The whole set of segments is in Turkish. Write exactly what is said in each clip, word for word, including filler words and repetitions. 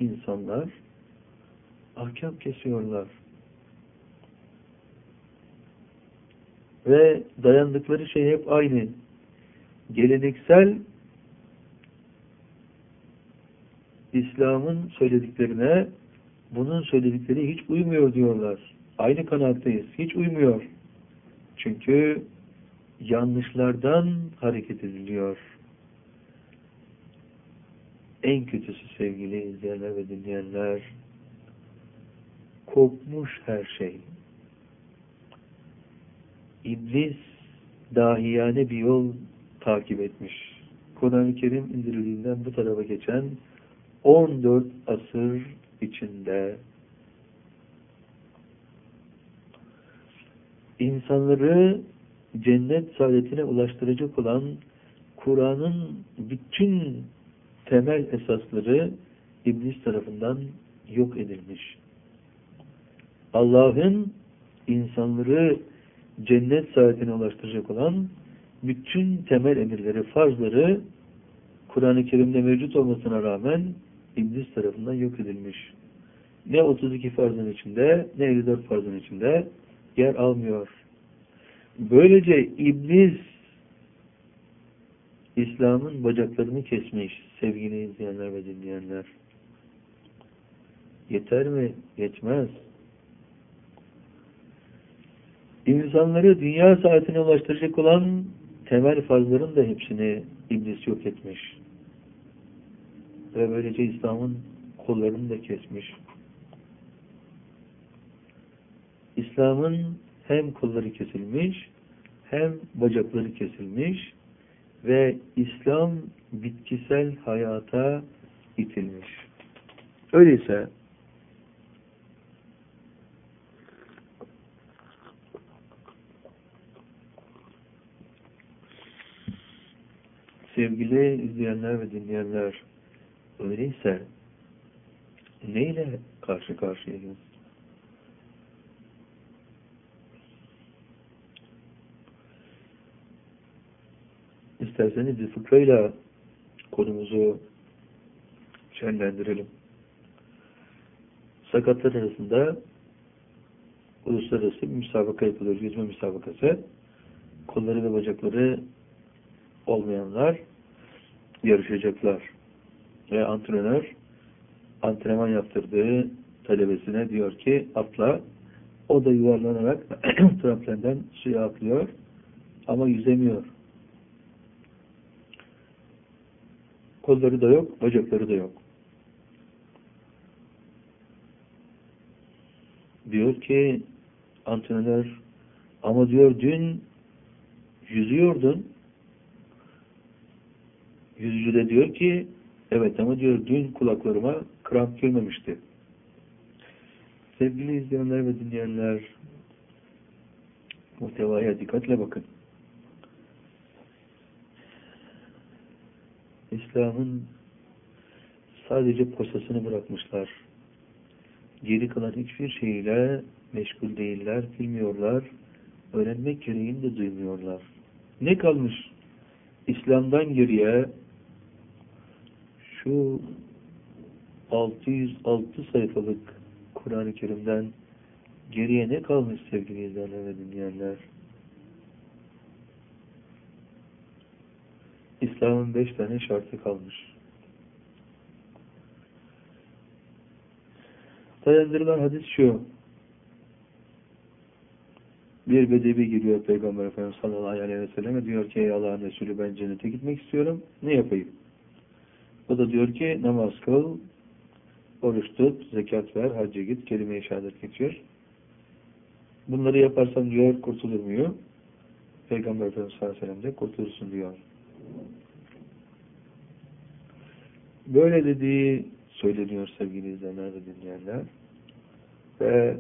insanlar ahkam kesiyorlar. Ve dayandıkları şey hep aynı. Geleneksel İslam'ın söylediklerine bunun söyledikleri hiç uymuyor diyorlar. Aynı kanaatteyiz. Hiç uymuyor. Çünkü yanlışlardan hareket ediliyor. En kötüsü sevgili izleyenler ve dinleyenler, kopmuş her şey. İblis dahiyane bir yol takip etmiş. Kur'an-ı Kerim indirildiğinden bu tarafa geçen on dört asır içinde insanları cennet saadetine ulaştıracak olan Kur'an'ın bütün temel esasları İblis tarafından yok edilmiş. Allah'ın insanları cennet saadetine ulaştıracak olan bütün temel emirleri, farzları Kur'an-ı Kerim'de mevcut olmasına rağmen İblis tarafından yok edilmiş. Ne otuz iki farzın içinde, ne elli dört farzın içinde yer almıyor. Böylece İblis İslam'ın bacaklarını kesmiş sevgili izleyenler ve dinleyenler. Yeter mi? Yetmez. İnsanları dünya saadetine ulaştıracak olan temel farzların da hepsini İblis yok etmiş. Ve böylece İslam'ın kollarını da kesmiş. İslam'ın hem kolları kesilmiş, hem bacakları kesilmiş ve İslam bitkisel hayata itilmiş. Öyleyse sevgili izleyenler ve dinleyenler, öyleyse neyle karşı karşıyayız? İsterseniz bir fıkrayla konumuzu şenlendirelim. Sakatlar arasında uluslararası bir müsabaka yapılıyor. Yüzme müsabakası. Kolları ve bacakları olmayanlar yarışacaklar. Ve antrenör antrenman yaptırdığı talebesine diyor ki atla. O da yuvarlanarak tramplenden suya atlıyor. Ama yüzemiyor. Kolları da yok, bacakları da yok. Diyor ki antrenör, ama diyor dün yüzüyordun. Yüzücü de diyor ki evet ama diyor dün kulaklarıma kramp girmemişti. Sevgili izleyenler ve dinleyenler, muhtevaya dikkatle bakın. İslam'ın sadece posasını bırakmışlar. Geri kalan hiçbir şeyle meşgul değiller, bilmiyorlar. Öğrenmek gereğini de duymuyorlar. Ne kalmış? İslam'dan geriye şu altı yüz altı sayfalık Kur'an-ı Kerim'den geriye ne kalmış sevgili izleyenler ve dinleyenler? İslam'ın beş tane şartı kalmış. Dayandırılan hadis şu. Bir bedevi giriyor Peygamber Efendimiz sallallahu aleyhi ve selleme, diyor ki ey Allah'ın Resulü, ben cennete gitmek istiyorum. Ne yapayım? O da diyor ki namaz kıl, oruç tut, zekat ver, hacca git, kelime-i şehadet geçir. Bunları yaparsan diyor kurtulur muyum? Peygamber Efendimiz sallallahu aleyhi ve sellem de kurtulursun diyor. Böyle dediği söyleniyor sevgili izleyenler ve dinleyenler. Ve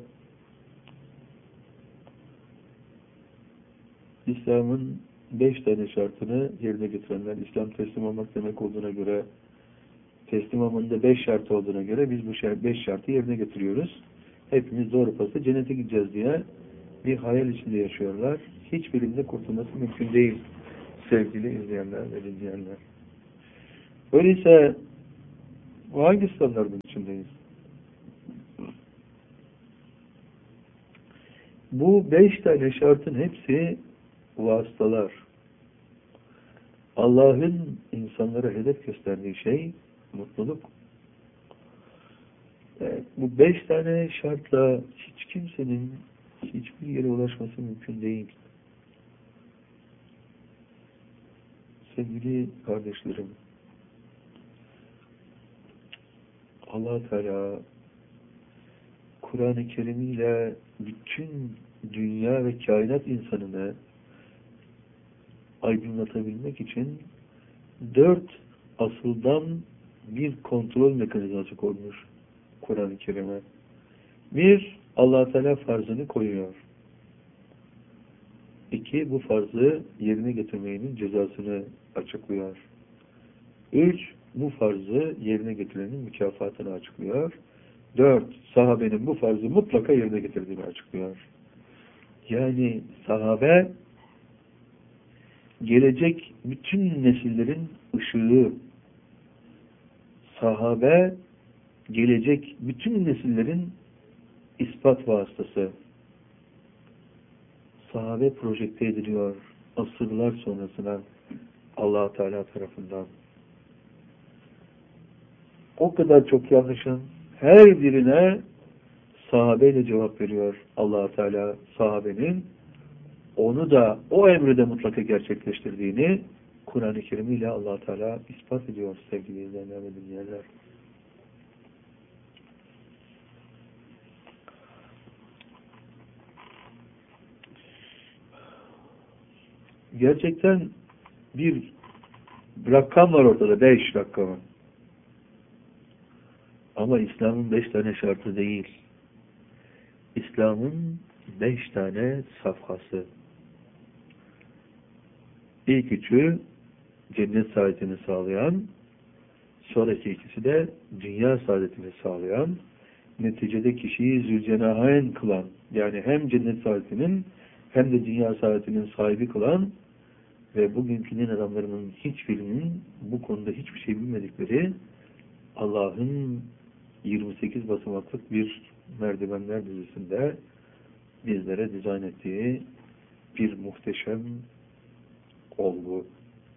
İslam'ın beş tane şartını yerine getirenler, İslam teslim olmak demek olduğuna göre, teslim olmanın da beş şartı olduğuna göre biz bu beş şartı yerine getiriyoruz. Hepimiz doğru pasta cennete gideceğiz diye bir hayal içinde yaşıyorlar. Hiçbirinde kurtulması mümkün değil sevgili izleyenler ve dinleyenler. Öyleyse Hangi standartın içindeyiz? Bu beş tane şartın hepsi vasıtalar. Allah'ın insanlara hedef gösterdiği şey mutluluk. Evet, bu beş tane şartla hiç kimsenin hiçbir yere ulaşması mümkün değil. Sevgili kardeşlerim, Allah Teala Kur'an-ı Kerim ile bütün dünya ve kainat insanını aydınlatabilmek için dört asıldan bir kontrol mekanizması koymuş Kur'an-ı Kerim'e. Bir, Allah Teala farzını koyuyor. İki, bu farzı yerine getirmeyenin cezasını açıklıyor. Üç, bu farzı yerine getirenin mükafatını açıklıyor. Dört, sahabenin bu farzı mutlaka yerine getirdiğini açıklıyor. Yani sahabe gelecek bütün nesillerin ışığı, sahabe gelecek bütün nesillerin ispat vasıtası. Sahabe projekte ediliyor asırlar sonrasına Allah Teala tarafından. O kadar çok yanlışın her birine sahabeyle cevap veriyor Allah Teala. Sahabenin onu da o emri de mutlaka gerçekleştirdiğini Kur'an-ı Kerim ile Allah Teala ispat ediyor sevgili izleyenler ve dinleyenler. Gerçekten bir rakam var ortada, beş rakamı. Ama İslam'ın beş tane şartı değil. İslam'ın beş tane safhası. İlk üçü cennet saadetini sağlayan, sonraki ikisi de dünya saadetini sağlayan, neticede kişiyi zülcenahayn kılan, yani hem cennet saadetinin hem de dünya saadetinin sahibi kılan ve bugünkü din adamlarının hiçbirinin bu konuda hiçbir şey bilmedikleri Allah'ın yirmi sekiz basamaklık bir merdivenler dizisinde bizlere dizayn ettiği bir muhteşem olgu.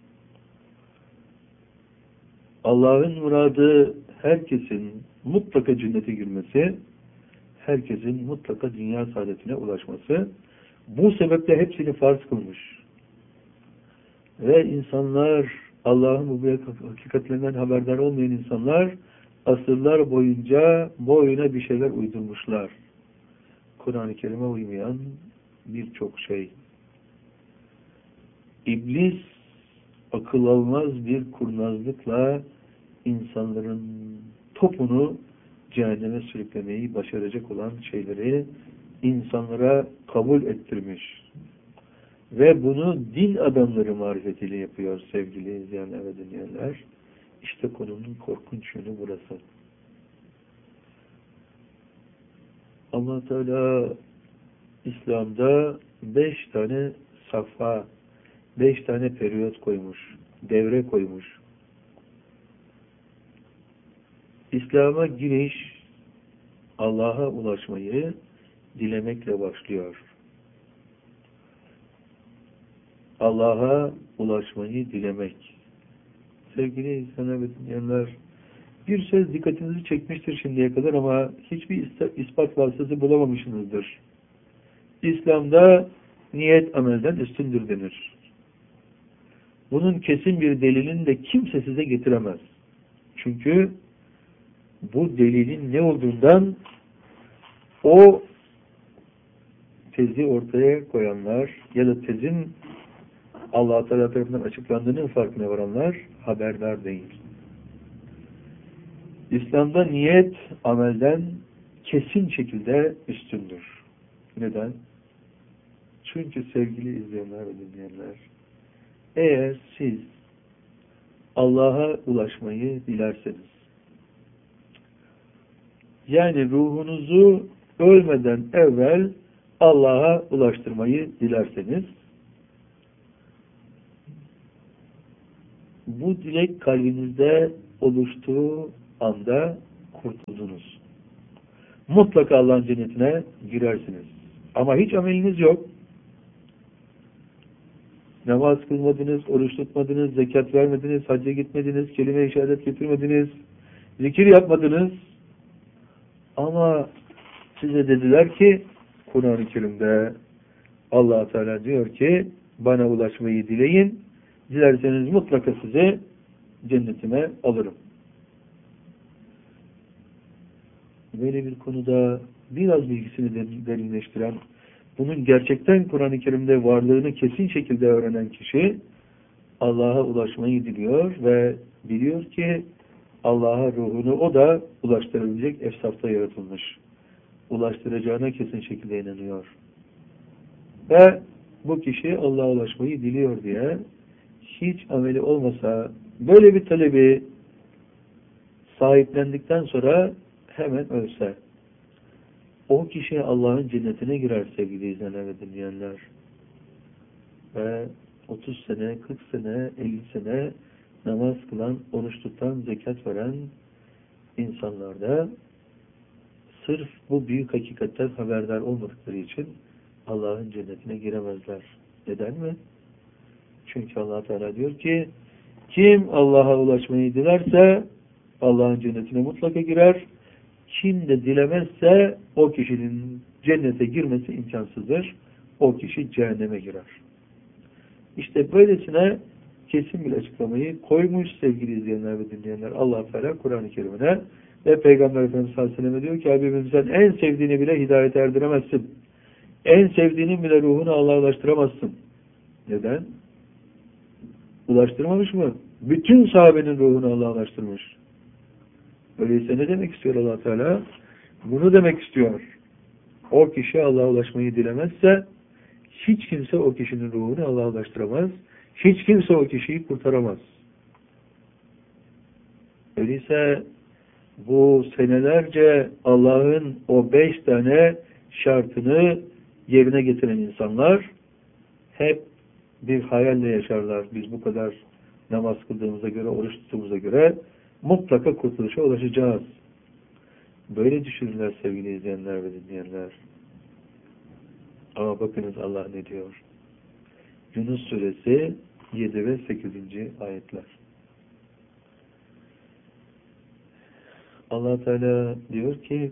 Allah'ın muradı herkesin mutlaka cennete girmesi, herkesin mutlaka dünya saadetine ulaşması. Bu sebeple hepsini farz kılmış. Ve insanlar, Allah'ın bu hakikatlerinden haberdar olmayan insanlar, asırlar boyunca boyuna bir şeyler uydurmuşlar. Kur'an-ı Kerim'e uymayan birçok şey. İblis akıl almaz bir kurnazlıkla insanların topunu cehenneme sürüklemeyi başaracak olan şeyleri insanlara kabul ettirmiş. Ve bunu din adamları marifetiyle yapıyor sevgili izleyenler ve dinleyenler. İşte konunun korkunç yönü burası. Allah Teala İslam'da beş tane safha, beş tane periyot koymuş, devre koymuş. İslam'a giriş, Allah'a ulaşmayı dilemekle başlıyor. Allah'a ulaşmayı dilemek. Sevgili insanlar ve dinleyenler, bir söz dikkatinizi çekmiştir şimdiye kadar ama hiçbir ispat vasıtası bulamamışsınızdır. İslam'da niyet amelden üstündür denir. Bunun kesin bir delilini de kimse size getiremez. Çünkü bu delilin ne olduğundan o tezi ortaya koyanlar ya da tezin Allah Teala tarafından açıklandığının farkına varanlar haberdar değil. İslam'da niyet amelden kesin şekilde üstündür. Neden? Çünkü sevgili izleyenler ve dinleyenler, eğer siz Allah'a ulaşmayı dilerseniz, yani ruhunuzu ölmeden evvel Allah'a ulaştırmayı dilerseniz, bu dilek kalbinizde oluştuğu anda kurtuldunuz. Mutlaka Allah'ın cennetine girersiniz. Ama hiç ameliniz yok. Namaz kılmadınız, oruç tutmadınız, zekat vermediniz, hacca gitmediniz, kelime-i şehadet getirmediniz, zikir yapmadınız. Ama size dediler ki, Kur'an-ı Kerim'de Allah Teala diyor ki, bana ulaşmayı dileyin, dilerseniz mutlaka sizi cennetime alırım. Böyle bir konuda biraz bilgisini derinleştiren, bunun gerçekten Kur'an-ı Kerim'de varlığını kesin şekilde öğrenen kişi Allah'a ulaşmayı diliyor ve biliyor ki Allah'a ruhunu o da ulaştırabilecek efsafta yaratılmış. Ulaştıracağına kesin şekilde inanıyor. Ve bu kişi Allah'a ulaşmayı diliyor diye hiç ameli olmasa böyle bir talebi sahiplendikten sonra hemen ölse, o kişi Allah'ın cennetine girer sevgili izleyenler ve dinleyenler. Ve otuz sene, kırk sene, elli sene namaz kılan, oruç tutan, zekat veren insanlarda sırf bu büyük hakikatten haberdar olmadıkları için Allah'ın cennetine giremezler. Neden mi? Çünkü Allah Teala diyor ki, kim Allah'a ulaşmayı dilerse Allah'ın cennetine mutlaka girer. Kim de dilemezse o kişinin cennete girmesi imkansızdır. O kişi cehenneme girer. İşte böylesine kesin bir açıklamayı koymuş sevgili izleyenler ve dinleyenler Allah Teala Kur'an-ı Kerim'ine ve Peygamber Efendimiz sallallahu aleyhi ve sellem diyor ki Habibimizden en sevdiğini bile hidayete erdiremezsin. En sevdiğinin bile ruhunu Allah'a ulaştıramazsın. Neden? Ulaştırmamış mı? Bütün sahabenin ruhunu Allah'a ulaştırmış. Öyleyse ne demek istiyor Allah Teala? Bunu demek istiyor. O kişi Allah'a ulaşmayı dilemezse hiç kimse o kişinin ruhunu Allah'a ulaştıramaz. Hiç kimse o kişiyi kurtaramaz. Öyleyse bu senelerce Allah'ın o beş tane şartını yerine getiren insanlar hep bir hayalle yaşarlar. Biz bu kadar namaz kıldığımıza göre, oruç tuttuğumuza göre mutlaka kurtuluşa ulaşacağız. Böyle düşünürler sevgili izleyenler ve dinleyenler. Ama bakınız Allah ne diyor? Yunus suresi yedi ve sekizinci ayetler. Allah Teala diyor ki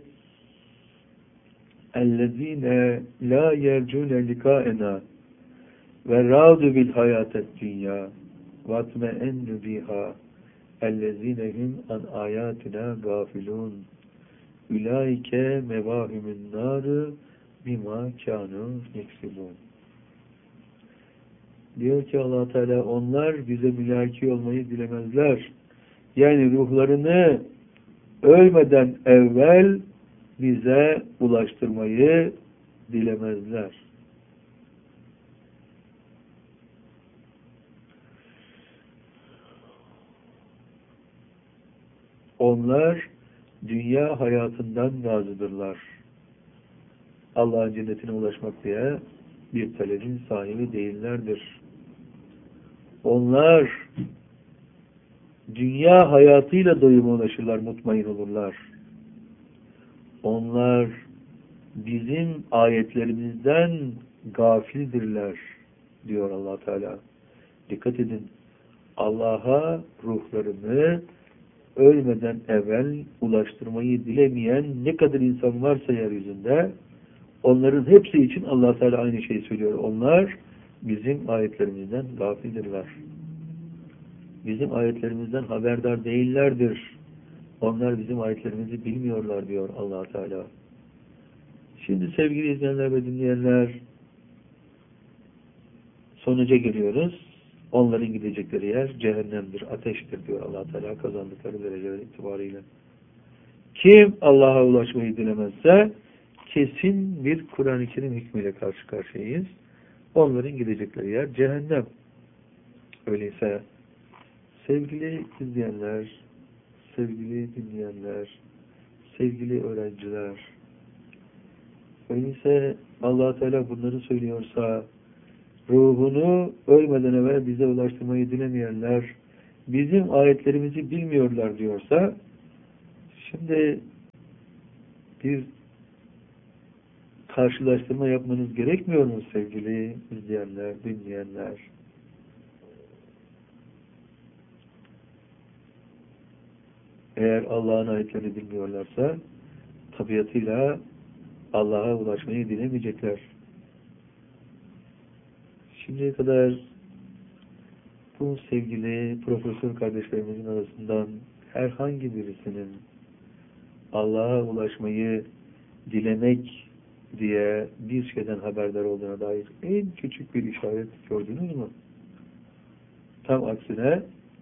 اَلَّذ۪ينَ لَا يَرْجُونَ لِقَاءَنَا وَرَاضُ بِالْحَيَاةَ الدُّنْيَا وَاتْمَئَنُّ بِهَا اَلَّذ۪ينَ هُمْ عَنْ آيَاتِنَا غَافِلُونَ اُولَٰئِكَ مَوَاهِمُ النَّارِ بِمَا كَانُوا يَكْسِبُونَ. Diyor ki Allah Teala onlar bize mülaki olmayı dilemezler. Yani ruhlarını ölmeden evvel bize ulaştırmayı dilemezler. Onlar dünya hayatından razıdırlar. Allah'ın cennetine ulaşmak diye bir talebin sahibi değillerdir. Onlar dünya hayatıyla doyuma ulaşırlar, mutmain olurlar. Onlar bizim ayetlerimizden gafildirler diyor Allah Teala. Dikkat edin. Allah'a ruhlarını ölmeden evvel ulaştırmayı dilemeyen ne kadar insan varsa yeryüzünde onların hepsi için Allah Teala aynı şeyi söylüyor. Onlar bizim ayetlerimizden gafildirler. Bizim ayetlerimizden haberdar değillerdir. Onlar bizim ayetlerimizi bilmiyorlar diyor Allah Teala. Şimdi sevgili izleyenler ve dinleyenler sonuca geliyoruz. Onların gidecekleri yer cehennemdir, ateştir diyor Allah Teala kazandıkları dereceler itibariyle. Kim Allah'a ulaşmayı dilemezse kesin bir Kur'an-ı Kerim hükmüyle karşı karşıyayız. Onların gidecekleri yer cehennem. Öyleyse sevgili izleyenler, sevgili dinleyenler, sevgili öğrenciler, öyleyse Allah Teala bunları söylüyorsa ruhunu ölmeden evvel bize ulaştırmayı dilemeyenler bizim ayetlerimizi bilmiyorlar diyorsa Şimdi bir karşılaştırma yapmanız gerekmiyor mu sevgili izleyenler, dinleyenler? Eğer Allah'ın ayetlerini bilmiyorlarsa tabiatıyla Allah'a ulaşmayı dilemeyecekler. Şimdiye kadar bu sevgili profesör kardeşlerimizin arasından herhangi birisinin Allah'a ulaşmayı dilemek diye bir şeyden haberdar olduğuna dair en küçük bir işaret gördünüz mü? Tam aksine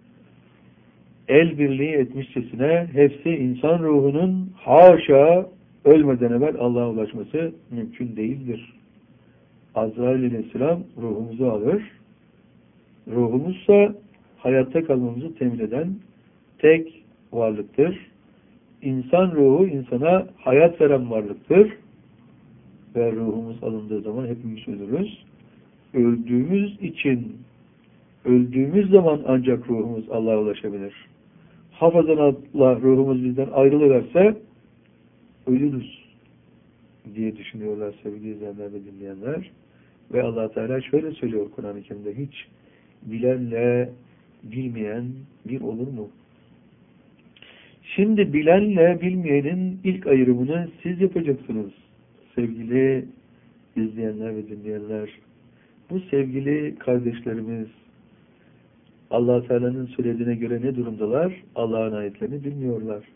el birliği etmişçesine hepsi insan ruhunun haşa ölmeden evvel Allah'a ulaşması mümkün değildir. Azrail aleyhisselam ruhumuzu alır. Ruhumuzsa hayatta kalmamızı temin eden tek varlıktır. İnsan ruhu insana hayat veren varlıktır. Ve ruhumuz alındığı zaman hepimiz ölürüz. Öldüğümüz için, öldüğümüz zaman ancak ruhumuz Allah'a ulaşabilir. Hafazan Allah ruhumuz bizden ayrılıverse ölürüz diye düşünüyorlar sevgili izleyenler ve dinleyenler. Ve Allah Teala şöyle söylüyor Kur'an-ı Kerim'de: hiç bilenle bilmeyen bir olur mu? Şimdi bilenle bilmeyenin ilk ayrımını siz yapacaksınız sevgili izleyenler ve dinleyenler. Bu sevgili kardeşlerimiz Allah Teala'nın söylediğine göre ne durumdalar? Allah'ın ayetlerini bilmiyorlar.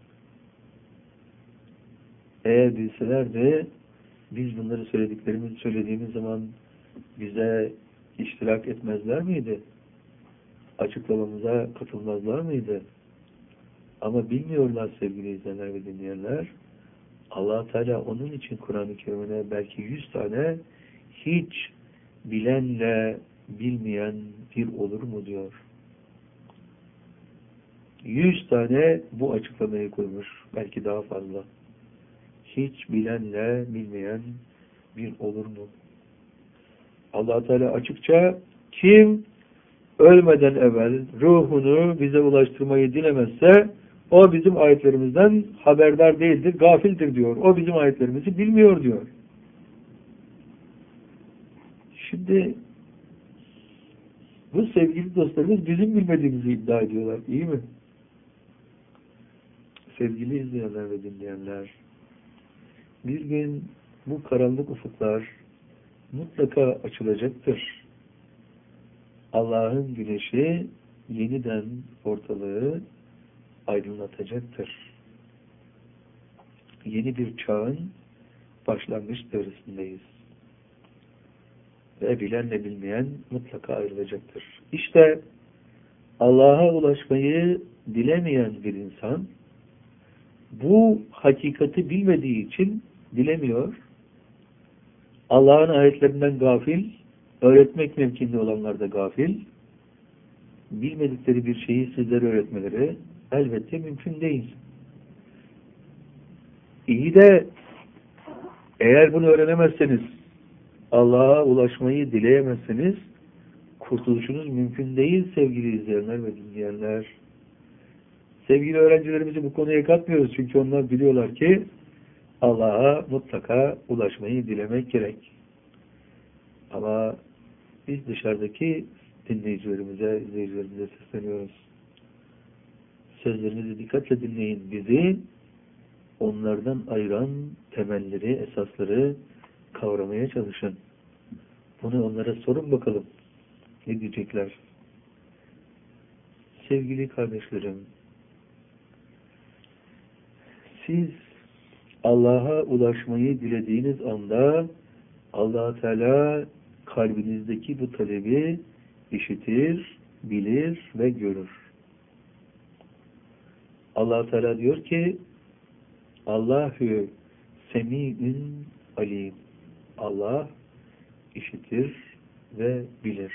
Eğer bilselerdi biz bunları söylediklerimizi söylediğimiz zaman bize iştirak etmezler miydi? Açıklamamıza katılmazlar mıydı? Ama bilmiyorlar sevgili izleyenler ve dinleyenler. Allah Teala onun için Kur'an-ı Kerim'ine belki yüz tane hiç bilenle bilmeyen bir olur mu diyor. Yüz tane bu açıklamayı koymuş. Belki daha fazla. Hiç bilenle bilmeyen bir olur mu? Allah Teala açıkça kim ölmeden evvel ruhunu bize ulaştırmayı dilemezse o bizim ayetlerimizden haberdar değildir, gafildir diyor. O bizim ayetlerimizi bilmiyor diyor. Şimdi bu sevgili dostlarımız bizim bilmediğimizi iddia ediyorlar. İyi mi? Sevgili izleyenler ve dinleyenler, bir gün bu karanlık ufuklar mutlaka açılacaktır. Allah'ın güneşi yeniden ortalığı aydınlatacaktır. Yeni bir çağın başlangıç devresindeyiz. Ve bilenle bilmeyen mutlaka ayrılacaktır. İşte Allah'a ulaşmayı dilemeyen bir insan bu hakikati bilmediği için dilemiyor. Allah'ın ayetlerinden gafil, öğretmek mümkün olanlar da gafil. Bilmedikleri bir şeyi sizlere öğretmeleri elbette mümkün değil. İyi de eğer bunu öğrenemezseniz, Allah'a ulaşmayı dileyemezseniz kurtuluşunuz mümkün değil sevgili izleyenler ve dinleyenler. Sevgili öğrencilerimizi bu konuya katmıyoruz çünkü onlar biliyorlar ki Allah'a mutlaka ulaşmayı dilemek gerek. Ama biz dışarıdaki dinleyicilerimize, izleyicilerimize sesleniyoruz. Sözlerimizi dikkatle dinleyin. Bizi onlardan ayıran temelleri, esasları kavramaya çalışın. Bunu onlara sorun bakalım. Ne diyecekler? Sevgili kardeşlerim, siz Allah'a ulaşmayı dilediğiniz anda Allah Teala kalbinizdeki bu talebi işitir, bilir ve görür. Allah Teala diyor ki Allahü Semi'ün Alim. Allah işitir ve bilir.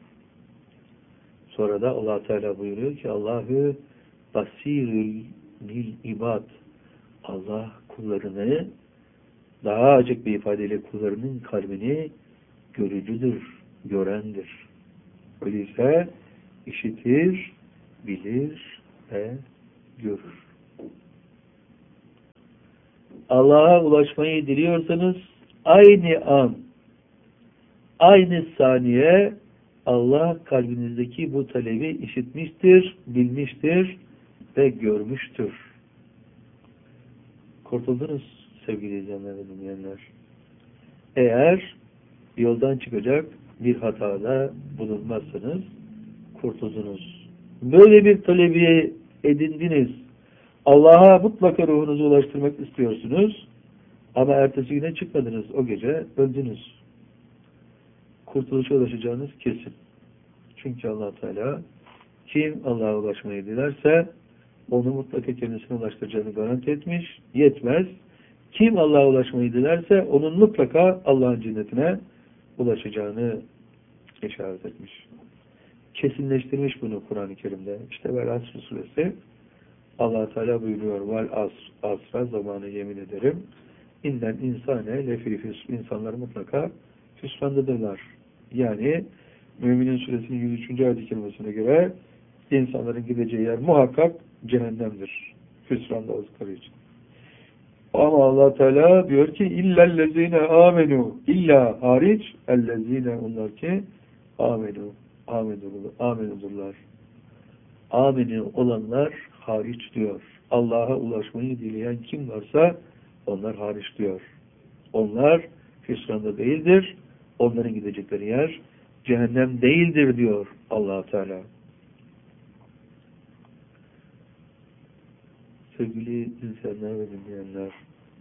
Sonra da Allah Teala buyuruyor ki Allahü Basirül bil ibad. Allah kullarını daha açık bir ifadeyle kullarının kalbini görücüdür, görendir. Öyleyse işitir, bilir ve görür. Allah'a ulaşmayı diliyorsanız aynı an, aynı saniye Allah kalbinizdeki bu talebi işitmiştir, bilmiştir ve görmüştür. Kurtuldunuz sevgili izleyenler ve dinleyenler. Eğer yoldan çıkacak bir hatada bulunmazsanız kurtuldunuz. Böyle bir talebi edindiniz. Allah'a mutlaka ruhunuzu ulaştırmak istiyorsunuz. Ama ertesi güne çıkmadınız. O gece öldünüz. Kurtuluşa ulaşacağınız kesin. Çünkü Allah Teala kim Allah'a ulaşmayı dilerse onu mutlaka kendisine ulaştıracağını garanti etmiş. Yetmez. Kim Allah'a ulaşmayı dilerse onun mutlaka Allah'ın cennetine ulaşacağını işaret etmiş. Kesinleştirmiş bunu Kur'an-ı Kerim'de. İşte Vel Asr suresi Allah Teala buyuruyor. Vel asr, asra zamanı yemin ederim. İnnen insane lefî hüsn. İnsanlar mutlaka hüsrandadırlar. Yani Müminin suresinin yüz üçüncü ayet-i kerimesine göre insanların gideceği yer muhakkak cehennemdir. Hüsranda oldukları için. Ama Allah Teala diyor ki illellezine amenu, illa hariç ellezine, onlar ki amenu, amenudurlar. Amenu olanlar hariç diyor. Allah'a ulaşmayı dileyen kim varsa onlar hariç diyor. Onlar hüsranda değildir. Onların gidecekleri yer cehennem değildir diyor Allah Teala. Sevgili izleyenler ve dinleyenler,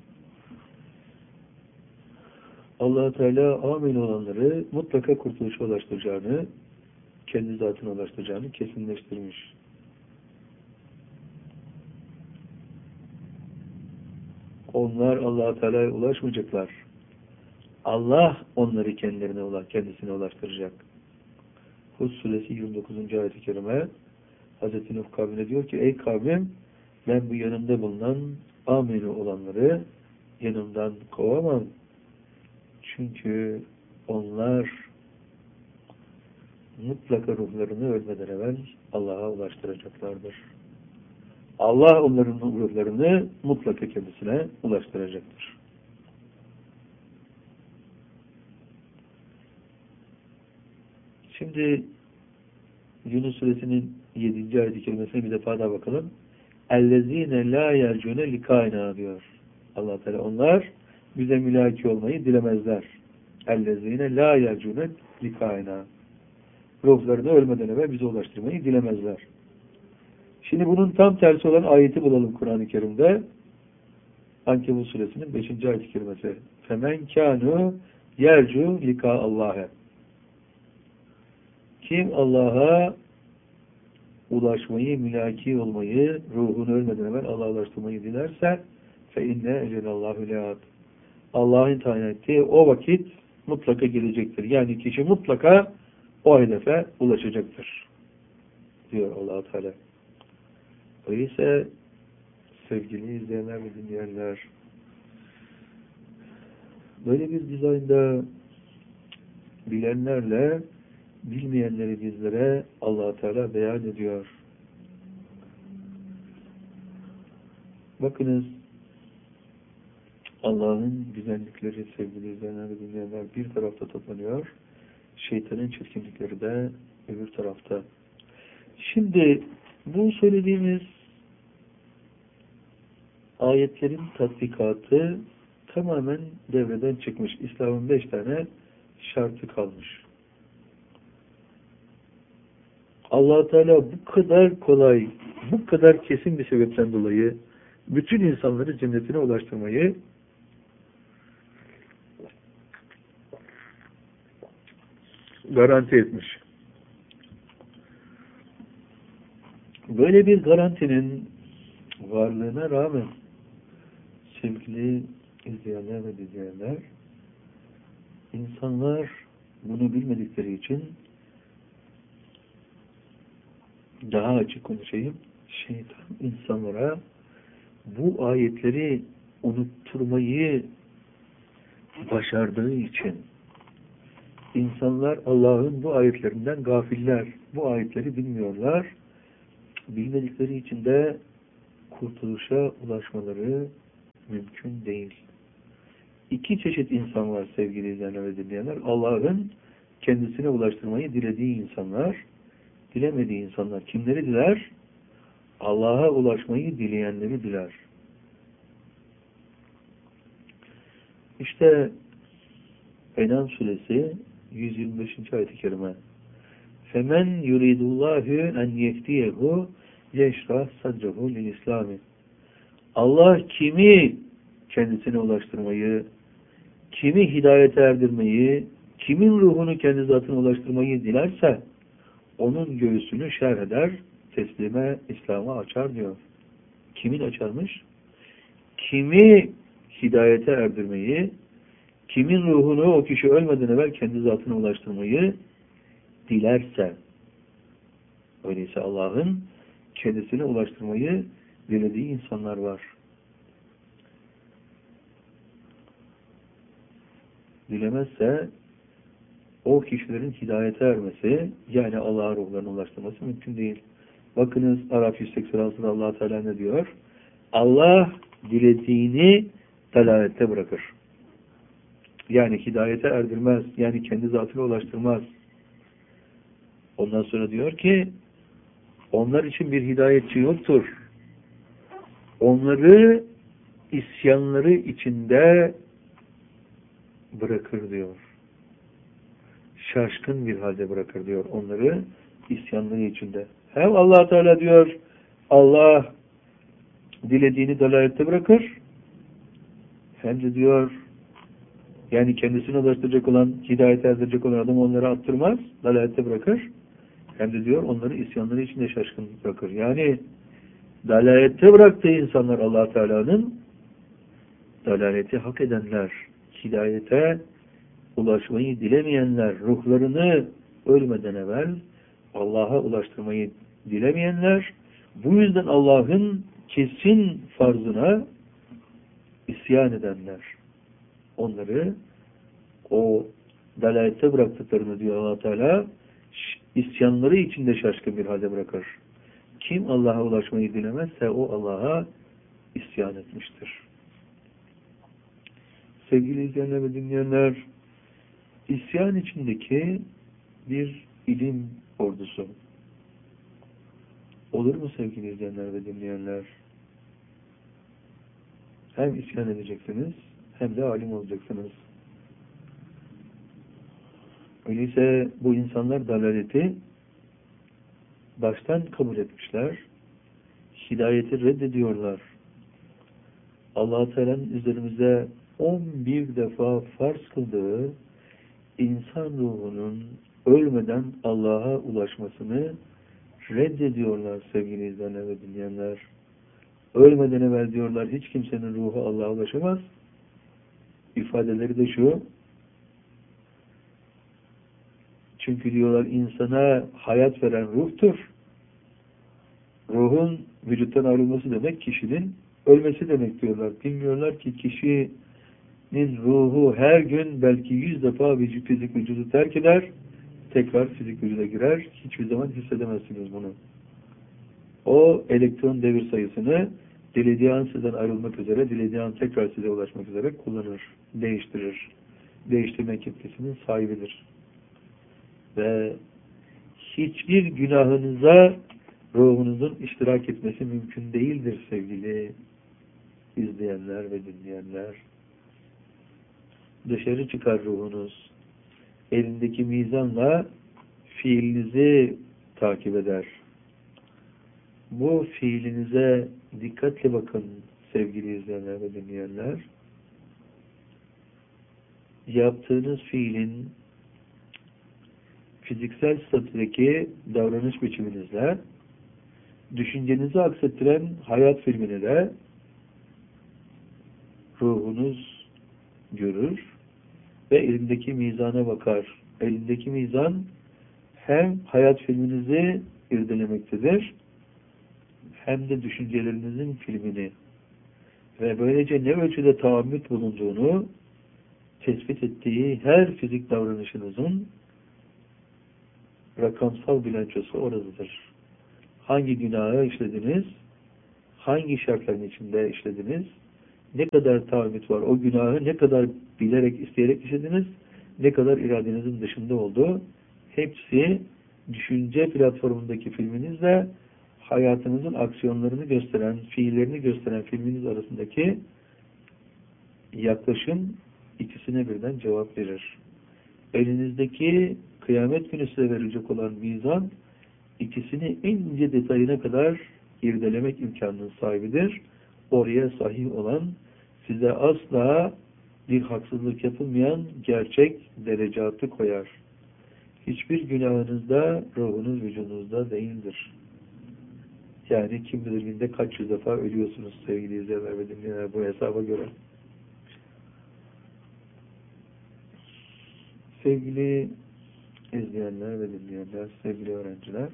Allah Teala amin olanları mutlaka kurtuluşa ulaştıracağını, kendi zatına ulaştıracağını kesinleştirmiş. Onlar Allah Teala'ya ulaşmayacaklar. Allah onları kendilerine, kendisine ulaştıracak. Hud suresi yirmi dokuzuncu ayet-i kerime Hazreti Nuh kavmine diyor ki ey kavmim, ben bu yanımda bulunan aminu olanları yanımdan kovamam. Çünkü onlar mutlaka ruhlarını ölmeden evvel Allah'a ulaştıracaklardır. Allah onların ruhlarını mutlaka kendisine ulaştıracaktır. Şimdi Yunus suresinin yedinci ayet-i kerimesine bir defa daha bakalım. اَلَّذ۪ينَ لَا يَرْجُونَ لِكَائِنَا diyor. Allah Teala onlar bize mülaki olmayı dilemezler. اَلَّذ۪ينَ لَا يَرْجُونَ لِكَائِنَا ruhlarını ölmeden evvel bize ulaştırmayı dilemezler. Şimdi bunun tam tersi olan ayeti bulalım Kur'an-ı Kerim'de. Ankebut suresinin beşinci ayet-i kerimesi. فَمَنْ كَانُوا يَرْجُوا لِكَاءَ اللّٰهِ Kim Allah'a ulaşmayı, mülaki olmayı, ruhunu ölmeden evvel Allah'a ulaştırmayı dilerse فَاِنَّ اَجَلَ اللّٰهُ لَيَاتٍ Allah'ın tayin ettiği o vakit mutlaka gelecektir. Yani kişi mutlaka o hedefe ulaşacaktır. Diyor Allah Teala. Öyleyse sevgili izleyenler ve dinleyenler, böyle bir dizaynda bilenlerle bilmeyenleri bizlere Allah Teala beyan ediyor. Bakınız, Allah'ın güzellikleri sevgili izleyenler ve dinleyenler bir tarafta toplanıyor, şeytanın çirkinlikleri de öbür tarafta. Şimdi bu söylediğimiz ayetlerin tatbikatı tamamen devreden çıkmış. İslam'ın beş tane şartı kalmış. Allah Teala bu kadar kolay, bu kadar kesin bir sebepten dolayı bütün insanları cennetine ulaştırmayı garanti etmiş. Böyle bir garantinin varlığına rağmen sevgili izleyenler ve dinleyenler, insanlar bunu bilmedikleri için, daha açık konuşayım, şeytan insanlara bu ayetleri unutturmayı başardığı için insanlar Allah'ın bu ayetlerinden gafiller. Bu ayetleri bilmiyorlar. Bilmedikleri için de kurtuluşa ulaşmaları mümkün değil. İki çeşit insan var sevgili izleyenler ve dinleyenler. Allah'ın kendisine ulaştırmayı dilediği insanlar, dilemediği insanlar. Kimleri diler? Allah'a ulaşmayı dileyenleri diler. İşte En'am suresi yüz yirmi beşinci ayet-i kerime. Femen yuridullahu en yehdiyehu yeşrah sadrehu lil İslami. Allah kimi kendisine ulaştırmayı, kimi hidayete erdirmeyi, kimin ruhunu kendi zatına ulaştırmayı dilerse onun göğsünü şerh eder, teslime, İslam'a açar diyor. Kimin açarmış? Kimi hidayete erdirmeyi, kimin ruhunu o kişi ölmeden evvel kendi zatına ulaştırmayı dilerse, öyleyse Allah'ın kendisine ulaştırmayı dilediği insanlar var. Dilemezse o kişilerin hidayete ermesi, yani Allah'a ruhlarına ulaştırması mümkün değil. Bakınız Araf yüz seksen altıda Allah Teala ne diyor? Allah dilediğini dalalette bırakır. Yani hidayete erdirmez. Yani kendi zatına ulaştırmaz. Ondan sonra diyor ki onlar için bir hidayetçi yoktur. Onları isyanları içinde bırakır diyor. Şaşkın bir halde bırakır diyor onları isyanları içinde. Hem Allah Teala diyor Allah dilediğini dalalette bırakır, hem de diyor yani kendisine ulaştıracak olan, hidayet erdirecek olan adam onları attırmaz, dalalette bırakır. Hem de diyor onları isyanları içinde şaşkın bırakır. Yani dalalette bıraktığı insanlar Allah Teala'nın dalaleti hak edenler, hidayete ulaşmayı dilemeyenler, ruhlarını ölmeden evvel Allah'a ulaştırmayı dilemeyenler, bu yüzden Allah'ın kesin farzına isyan edenler. Onları o dalalette bıraktıklarını diyor Allah Teala isyanları içinde şaşkın bir halde bırakır. Kim Allah'a ulaşmayı dilemezse o Allah'a isyan etmiştir. Sevgili izleyenler ve dinleyenler, isyan içindeki bir ilim ordusu. Olur mu sevgili izleyenler ve dinleyenler? Hem isyan edeceksiniz, hem de alim olacaksınız. Öyleyse bu insanlar dalaleti baştan kabul etmişler, hidayeti reddediyorlar. Allah-u Teala'nın üzerimize on bir defa farz kıldığı insan ruhunun ölmeden Allah'a ulaşmasını reddediyorlar sevgili izleyenler ve dinleyenler. Ölmeden evvel diyorlar hiç kimsenin ruhu Allah'a ulaşamaz. İfadeleri de şu. Çünkü diyorlar insana hayat veren ruhtur. Ruhun vücuttan ayrılması demek kişinin ölmesi demek diyorlar. Bilmiyorlar ki kişinin ruhu her gün belki yüz defa fizik vücudu terk eder. Tekrar fizik vücuda girer. Hiçbir zaman hissedemezsiniz bunu. O elektron devir sayısını dilediği an sizden ayrılmak üzere, dilediği an tekrar size ulaşmak üzere kullanır, değiştirir. Değiştirme kitlesinin sahibidir. Ve hiçbir günahınıza ruhunuzun iştirak etmesi mümkün değildir sevgili izleyenler ve dinleyenler. Dışarı çıkar ruhunuz. Elindeki mizanla fiilinizi takip eder. Bu fiilinize dikkatle bakın sevgili izleyenler ve dinleyenler. Yaptığınız fiilin fiziksel statüdeki davranış biçiminizle düşüncenizi aksettiren hayat filmini de ruhunuz görür ve elindeki mizana bakar. Elindeki mizan hem hayat filminizi irdelemektedir hem de düşüncelerinizin filmini ve böylece ne ölçüde taammüt bulunduğunu tespit ettiği her fizik davranışınızın rakamsal bilançosu oradadır. Hangi günahı işlediniz, hangi şartların içinde işlediniz, ne kadar taahhüt var, o günahı ne kadar bilerek, isteyerek işlediniz, ne kadar iradenizin dışında oldu. Hepsi düşünce platformundaki filminizle hayatınızın aksiyonlarını gösteren, fiillerini gösteren filminiz arasındaki yaklaşım ikisine birden cevap verir. Elinizdeki kıyamet günü size verilecek olan mizan ikisini en ince detayına kadar irdelemek imkanının sahibidir. Oraya sahih olan, size asla bir haksızlık yapılmayan gerçek derecatı koyar. Hiçbir günahınızda, ruhunuz vücudunuzda değildir. Yani kim bilir günde kaç yüz defa ölüyorsunuz sevgili izleyenler ve dinleyenler bu hesaba göre. Sevgili izleyenler ve dinleyenler, sevgili öğrenciler,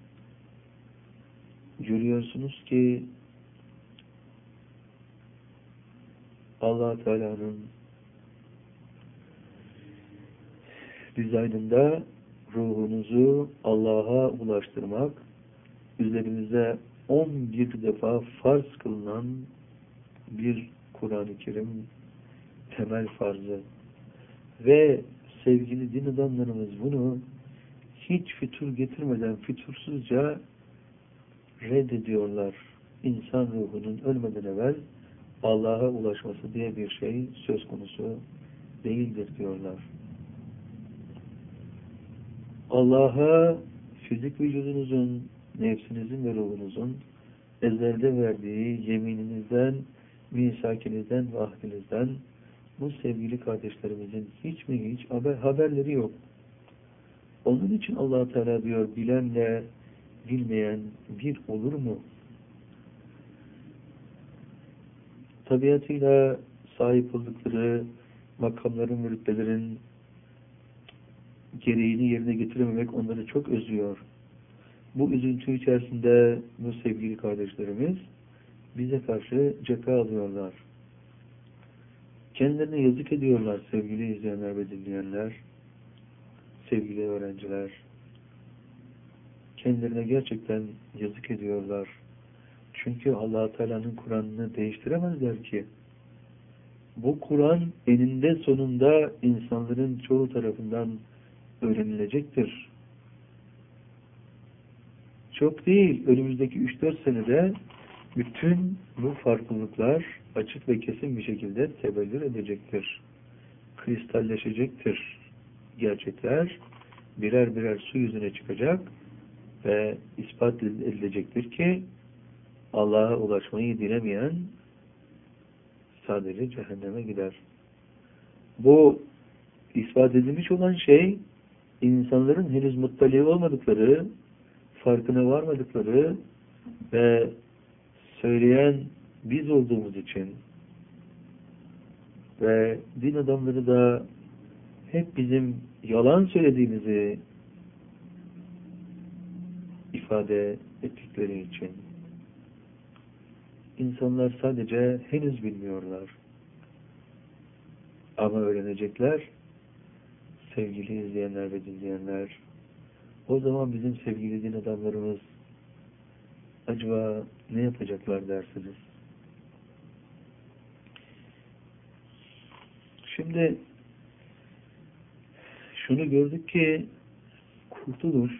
görüyorsunuz ki Allah Teala'nın dizaynında ruhunuzu Allah'a ulaştırmak, üzerimize on bir defa farz kılınan bir Kur'an-ı Kerim temel farzı. Ve sevgili din adamlarımız bunu hiç fütur getirmeden fütursuzca reddediyorlar. İnsan ruhunun ölmeden evvel Allah'a ulaşması diye bir şey söz konusu değildir diyorlar. Allah'a fizik vücudunuzun, nefsinizin ve ruhunuzun ezelde verdiği yemininizden, misakinizden ve ahdinizden bu sevgili kardeşlerimizin hiç mi hiç haber, haberleri yok. Onun için Allah Teala diyor, bilenle bilmeyen bir olur mu? Tabiatıyla sahip oldukları makamların ve rütbelerin gereğini yerine getirememek onları çok üzüyor. Bu üzüntü içerisinde bu sevgili kardeşlerimiz bize karşı cephe alıyorlar. Kendilerine yazık ediyorlar sevgili izleyenler ve dinleyenler, sevgili öğrenciler. Kendilerine gerçekten yazık ediyorlar. Çünkü Allah Teala'nın Kur'an'ını değiştiremezler ki. Bu Kur'an eninde sonunda insanların çoğu tarafından öğrenilecektir. Çok değil, önümüzdeki üç dört senede bütün bu farklılıklar açık ve kesin bir şekilde tebellür edecektir. Kristalleşecektir. Gerçekler birer birer su yüzüne çıkacak ve ispat edilecektir ki Allah'a ulaşmayı dilemeyen sadece cehenneme gider. Bu ispat edilmiş olan şey insanların henüz muttali olmadıkları, farkına varmadıkları ve söyleyen biz olduğumuz için ve din adamları da hep bizim yalan söylediğimizi ifade ettikleri için insanlar sadece henüz bilmiyorlar. Ama öğrenecekler sevgili izleyenler ve dinleyenler. O zaman bizim sevgili din adamlarımız acaba ne yapacaklar dersiniz? Şimdi şunu gördük ki kurtuluş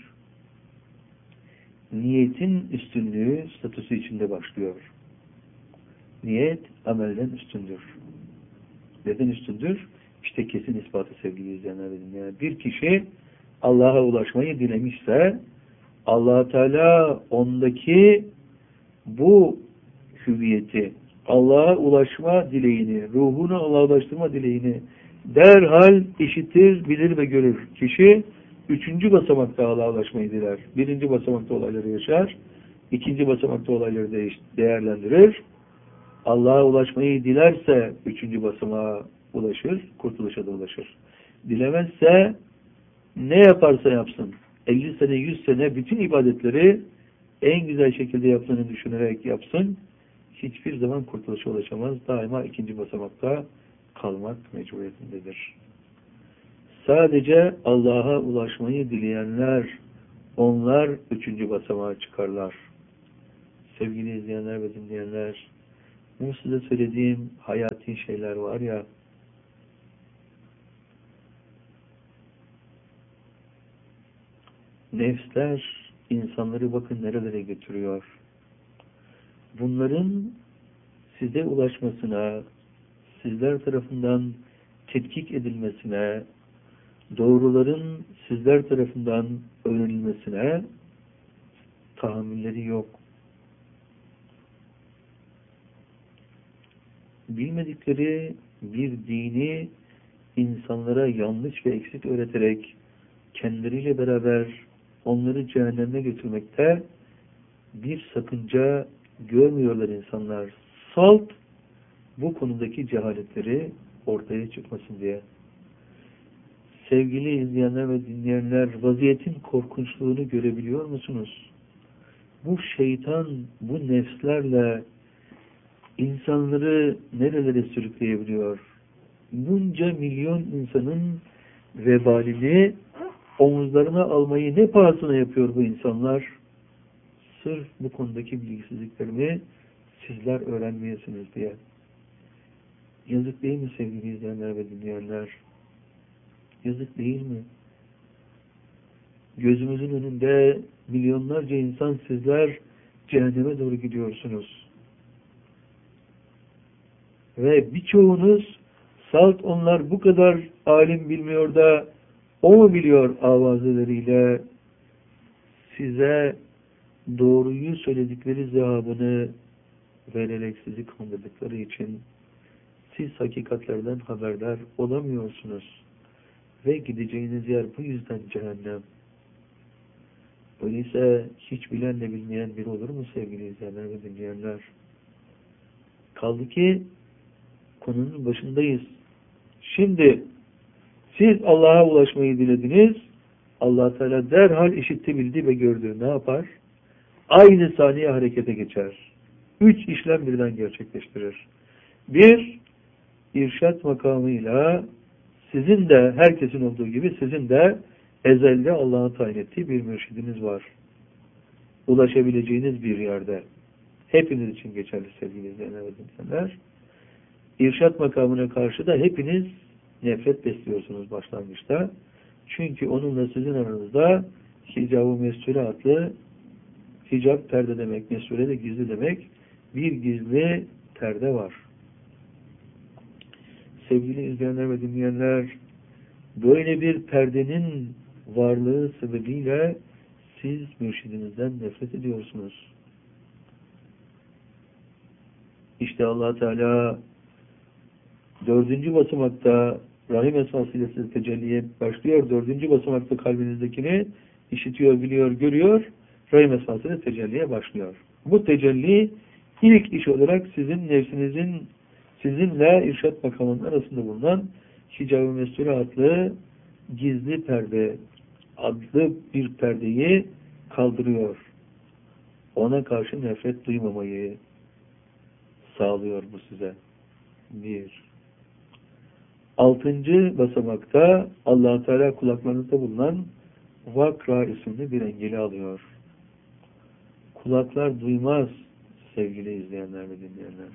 niyetin üstünlüğü statüsü içinde başlıyor. Niyet amelden üstündür. Neden üstündür? İşte kesin ispatı sevgili izleyenler ve dinleyenler. Bir kişi Allah'a ulaşmayı dilemişse Allah Teala ondaki bu hüviyeti, Allah'a ulaşma dileğini, ruhunu Allah'a ulaştırma dileğini derhal işitir, bilir ve görür. Kişi üçüncü basamakta Allah'a ulaşmayı diler. Birinci basamakta olayları yaşar. İkinci basamakta olayları değiş, değerlendirir. Allah'a ulaşmayı dilerse üçüncü basamağa ulaşır, kurtuluşa da ulaşır. Dilemezse ne yaparsa yapsın, elli sene, yüz sene bütün ibadetleri en güzel şekilde yaptığını düşünerek yapsın, hiçbir zaman kurtuluşa ulaşamaz. Daima ikinci basamakta kalmak mecburiyetindedir. Sadece Allah'a ulaşmayı dileyenler, onlar üçüncü basamağa çıkarlar. Sevgili izleyenler ve dinleyenler, Bu size söylediğim hayati şeyler var ya, nefsler insanları bakın nerelere götürüyor. Bunların size ulaşmasına, sizler tarafından tetkik edilmesine, doğruların sizler tarafından öğrenilmesine tahammülleri yok. Bilmedikleri bir dini insanlara yanlış ve eksik öğreterek kendileriyle beraber onları cehenneme götürmekte bir sakınca görmüyorlar insanlar. Salt bu konudaki cehaletleri ortaya çıkmasın diye. Sevgili izleyenler ve dinleyenler, vaziyetin korkunçluğunu görebiliyor musunuz? Bu şeytan, bu nefslerle insanları nerelere sürükleyebiliyor? Bunca milyon insanın vebalini omuzlarına almayı ne pahasına yapıyor bu insanlar? Sırf bu konudaki bilgisizliklerini sizler öğrenmeyesiniz diye. Yazık değil mi sevgili izleyenler ve dinleyenler? Yazık değil mi? Gözümüzün önünde milyonlarca insan, sizler cehenneme doğru gidiyorsunuz. Ve birçoğunuz salt onlar bu kadar alim bilmiyor da o mu biliyor avazeleriyle size doğruyu söyledikleri cevabını vererek sizi kandırdıkları için siz hakikatlerden haberdar olamıyorsunuz. Ve gideceğiniz yer bu yüzden cehennem. Öyleyse hiç bilenle bilmeyen biri olur mu sevgili izleyenler ve dinleyenler? Kaldı ki konunun başındayız. Şimdi siz Allah'a ulaşmayı dilediniz. Allah Teala derhal işitti, bildi ve gördü. Ne yapar? Aynı saniye harekete geçer. Üç işlem birden gerçekleştirir. Bir, irşat makamıyla sizin de, herkesin olduğu gibi sizin de ezelde Allah'ın tayin ettiği bir mürşidiniz var. Ulaşabileceğiniz bir yerde. Hepiniz için geçerli sevgili izleyenler ve dinleyenler. İrşat makamına karşı da hepiniz nefret besliyorsunuz başlangıçta. Çünkü onunla sizin aranızda hicab-ı mesure adlı, hicab perde demek, mesure de gizli demek, bir gizli perde var. Sevgili izleyenler ve dinleyenler, böyle bir perdenin varlığı sebebiyle siz mürşidinizden nefret ediyorsunuz. İşte Allah Teala dördüncü basamakta rahim esmasıyla size tecelliye başlıyor. Dördüncü basamakta kalbinizdekini işitiyor, biliyor, görüyor. Rahim esmasıyla tecelliye başlıyor. Bu tecelli ilk iş olarak sizin nefsinizin, sizinle irşat makamının arasında bulunan hicab-ı mesure adlı gizli perde adlı bir perdeyi kaldırıyor. Ona karşı nefret duymamayı sağlıyor bu size. Bir. Altıncı basamakta Allah Teala kulaklarınızda bulunan Vakra isimli bir engeli alıyor. Kulaklar duymaz sevgili izleyenler ve dinleyenler.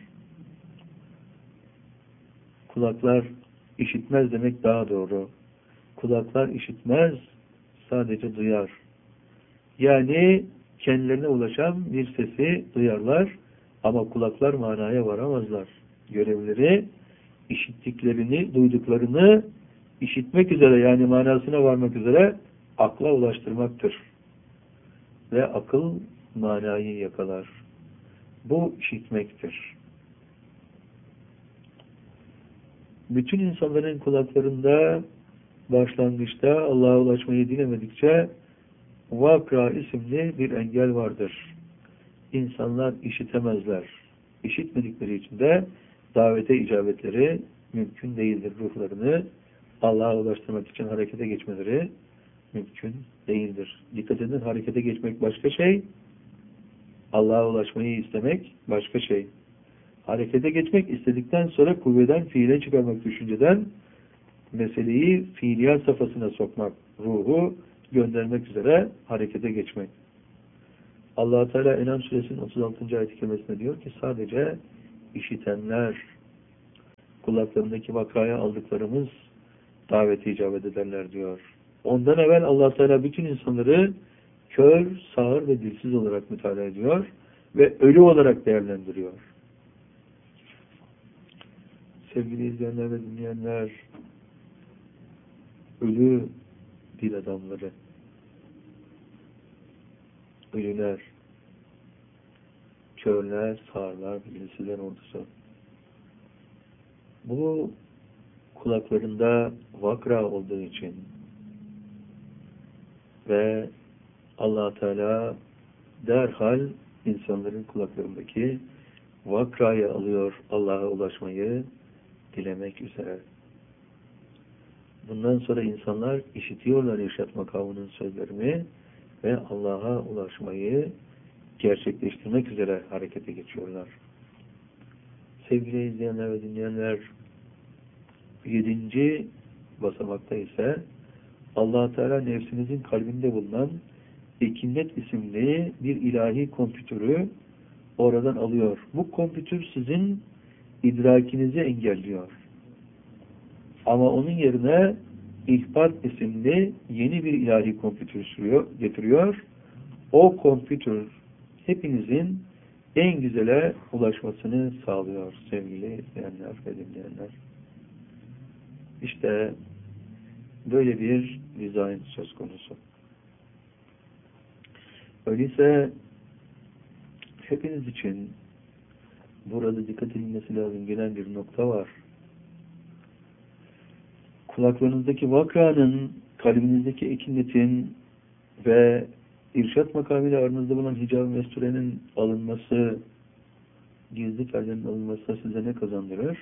Kulaklar işitmez demek daha doğru. Kulaklar işitmez, sadece duyar. Yani kendilerine ulaşan bir sesi duyarlar ama kulaklar manaya varamazlar. Görevleri işittiklerini, duyduklarını işitmek üzere, yani manasına varmak üzere akla ulaştırmaktır. Ve akıl manayı yakalar. Bu işitmektir. Bütün insanların kulaklarında başlangıçta Allah'a ulaşmayı dilemedikçe Vakra isimli bir engel vardır. İnsanlar işitemezler. İşitmedikleri için de davete icabetleri mümkün değildir. Ruhlarını Allah'a ulaştırmak için harekete geçmeleri mümkün değildir. Dikkat edin, harekete geçmek başka şey, Allah'a ulaşmayı istemek başka şey. Harekete geçmek, istedikten sonra kuvveden fiile çıkarmak, düşünceden meseleyi fiiliyat safhasına sokmak, ruhu göndermek üzere harekete geçmek. Allah Teala En'am suresinin otuz altıncı ayet-i kerimesinde diyor ki sadece işitenler, kulaklarındaki vakaya aldıklarımız daveti icabet ederler diyor. Ondan evvel Allah Teala bütün insanları kör, sağır ve dilsiz olarak müteala ediyor ve ölü olarak değerlendiriyor. Sevgili izleyenler ve dinleyenler, ölü dil adamları, ölüler, körler, sağırlar, dilsizler ordusu. Bu kulaklarında vakra olduğu için ve Allah Teala derhal insanların kulaklarındaki vakrayı alıyor, Allah'a ulaşmayı dilemek üzere. Bundan sonra insanlar işitiyorlar İrşad makamının sözlerini ve Allah'a ulaşmayı gerçekleştirmek üzere harekete geçiyorlar. Sevgili izleyenler ve dinleyenler, yedinci basamakta ise Allah Teala nefsinizin kalbinde bulunan ekinet isimli bir ilahi kompütürü oradan alıyor. Bu kompütür sizin idrakinizi engelliyor. Ama onun yerine ihbar isimli yeni bir ilahi kompütür sürüyor, getiriyor. O kompütür hepinizin en güzele ulaşmasını sağlıyor sevgili izleyenler ve dinleyenler. İşte böyle bir dizayn söz konusu. Öyleyse hepiniz için burada dikkat edilmesi lazım gelen bir nokta var. Kulaklarınızdaki vakranın, kalbinizdeki ekinetin ve irşat makamıyla aranızda bulunan hicab-ı mesturenin alınması, gizli perdenin alınması size ne kazandırır?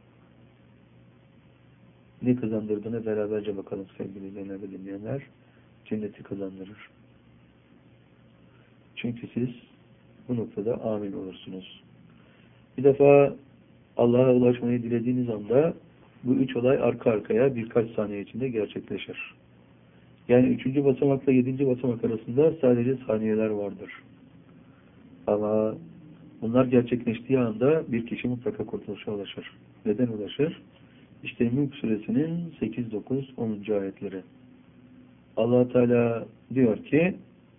Ne kazandırdığına beraberce bakalım sevgili izleyenler ve dinleyenler. Cenneti kazandırır. Çünkü siz bu noktada amin olursunuz. Bir defa Allah'a ulaşmayı dilediğiniz anda bu üç olay arka arkaya birkaç saniye içinde gerçekleşir. Yani üçüncü basamakla yedinci basamak arasında sadece saniyeler vardır. Ama bunlar gerçekleştiği anda bir kişi mutlaka kurtuluşa ulaşır. Neden ulaşır? İşte Mülk Suresinin sekiz, dokuz, onuncu ayetleri. Allah Teala diyor ki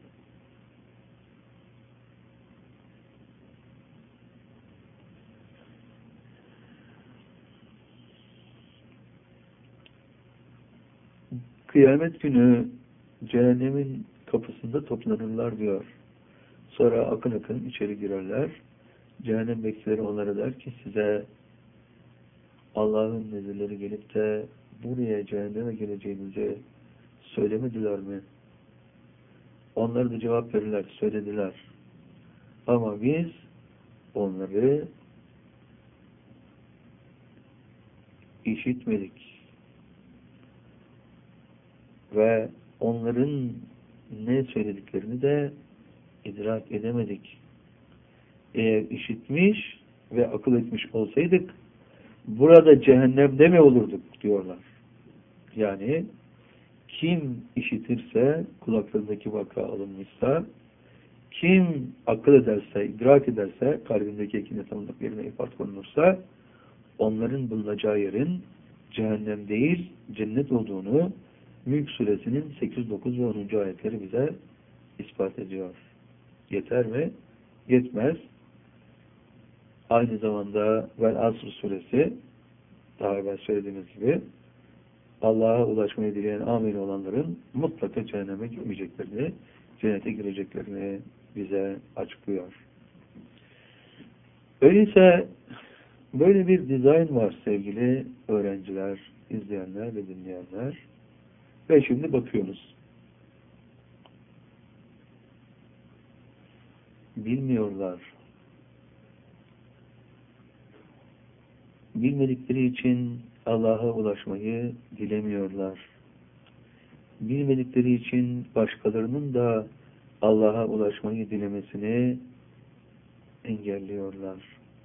kıyamet günü cehennemin kapısında toplanırlar diyor. Sonra akın akın içeri girerler. Cehennem bekçileri onlara der ki size Allah'ın nezirleri gelip de buraya cehenneme geleceğinizi söylemediler mi? Onlar da cevap verirler, söylediler. Ama biz onları işitmedik. Ve onların ne söylediklerini de idrak edemedik. Eğer işitmiş ve akıl etmiş olsaydık burada cehennemde mi olurduk diyorlar. Yani kim işitirse, kulaklarındaki vaka alınmışsa, kim akıl ederse, idrak ederse, kalbindeki ekinet alınıp yerine ifat konulursa, onların bulunacağı yerin cehennem değil, cennet olduğunu Mülk Suresinin sekiz, dokuz ve onuncu ayetleri bize ispat ediyor. Yeter mi? Yetmez. Aynı zamanda Vel Asr Suresi, daha evvel söylediğimiz gibi, Allah'a ulaşmayı dileyen amin olanların mutlaka cehenneme gitmeyeceklerini, cennete gireceklerini bize açıklıyor. Öyleyse böyle bir dizayn var sevgili öğrenciler, izleyenler ve dinleyenler. Ve şimdi bakıyoruz. Bilmiyorlar. Bilmedikleri için Allah'a ulaşmayı dilemiyorlar. Bilmedikleri için başkalarının da Allah'a ulaşmayı dilemesini engelliyorlar.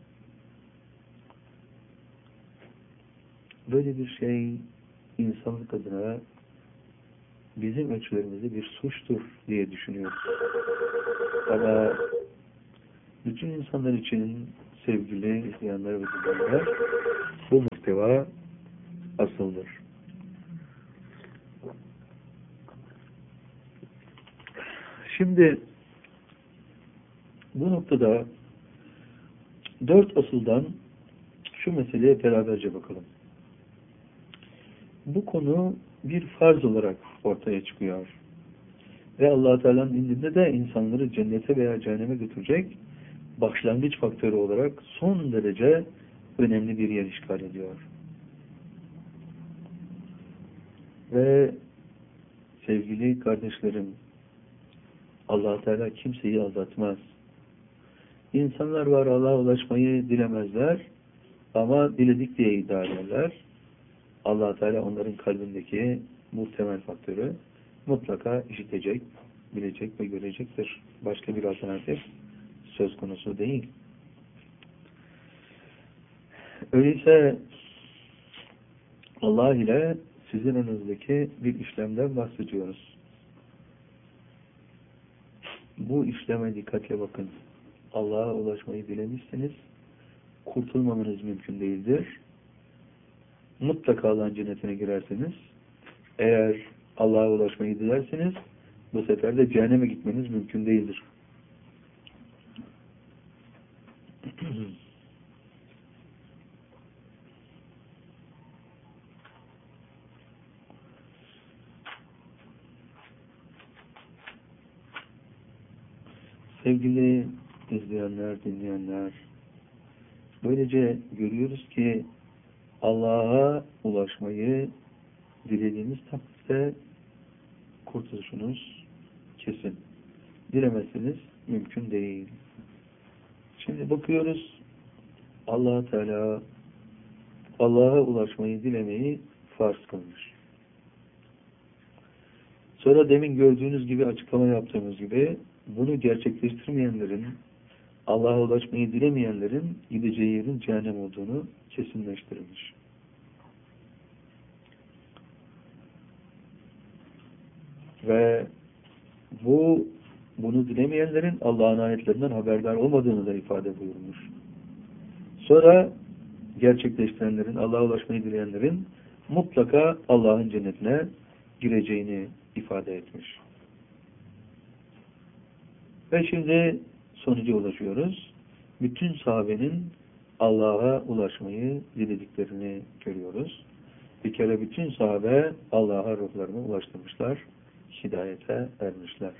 Böyle bir şey insanlık adına bizim ölçülerimizde bir suçtur diye düşünüyoruz. Ama bütün insanlar için sevgili izleyenler ve dinleyenler, bu muhteva asıldır. Şimdi bu noktada dört asıldan şu meseleye beraberce bakalım. Bu konu bir farz olarak ortaya çıkıyor. Ve Allah-u Teala'nın indinde de insanları cennete veya cehenneme götürecek başlangıç faktörü olarak son derece önemli bir yer işgal ediyor. Ve sevgili kardeşlerim, Allah-u Teala kimseyi aldatmaz. İnsanlar var, Allah'a ulaşmayı dilemezler ama diledik diye iddia ederler. Allah-u Teala onların kalbindeki muhtemel faktörü mutlaka işitecek, bilecek ve görecektir. Başka bir alternatif söz konusu değil. Öyleyse Allah ile sizin önünüzdeki bir işlemden bahsediyoruz. Bu işleme dikkatle bakın. Allah'a ulaşmayı dilemişsiniz. Kurtulmamanız mümkün değildir. Mutlaka Allah'ın cennetine girersiniz. Eğer Allah'a ulaşmayı dilerseniz bu sefer de cehenneme gitmeniz mümkün değildir. Sevgili izleyenler, dinleyenler, böylece görüyoruz ki Allah'a ulaşmayı dilediğiniz takdirde kurtuluşunuz kesin. Dilemezseniz mümkün değil. Şimdi bakıyoruz, Allah Teala Allah'a ulaşmayı dilemeyi farz kılmış. Sonra demin gördüğünüz gibi, açıklama yaptığımız gibi, bunu gerçekleştirmeyenlerin, Allah'a ulaşmayı dilemeyenlerin gideceği yerin cehennem olduğunu kesinleştirmiş. Ve bu bunu dilemeyenlerin Allah'ın ayetlerinden haberdar olmadığını da ifade buyurmuş. Sonra gerçekleştirenlerin, Allah'a ulaşmayı dileyenlerin mutlaka Allah'ın cennetine gireceğini ifade etmiş. Ve şimdi sonuca ulaşıyoruz. Bütün sahabenin Allah'a ulaşmayı dilediklerini görüyoruz. Bir kere bütün sahabe Allah'a ruhlarını ulaştırmışlar, hidayete ermişler.